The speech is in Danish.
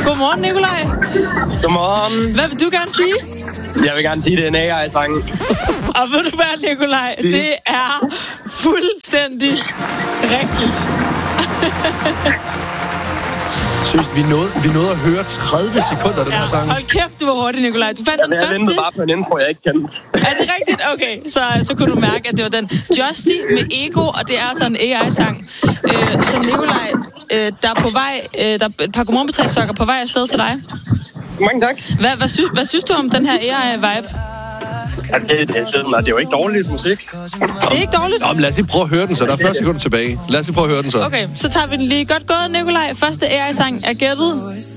Godmorgen, Nikolaj. Godmorgen. Hvad vil du gerne sige? Jeg vil gerne sige, det er en AI-sang. Og ved du hvad, Nikolaj? Det er fuldstændig rigtigt. Seriøst, vi nåede at høre 30 sekunder af den her sang. Hold kæft, du var hurtig, Nikolaj. Du fandt den første. Jeg ventede bare på en intro, jeg ikke kendte. Er det rigtigt? Okay, så kunne du mærke, at det var den Justy med Ego, og det er altså en AI-sang. Så Nikolaj, der er på vej, der er et par godmorgenbetræssokker på vej afsted til dig. Mange tak. Hvad synes du om den her AI-vibe? Det er jo ikke dårlig musik. Det er ikke dårligt? Nå, men lad os lige prøve at høre den, så der er 40 sekunder tilbage. Lad os lige prøve at høre den så. Okay, så tager vi den lige. Godt gået, Nikolaj. Første AI-sang er gættet.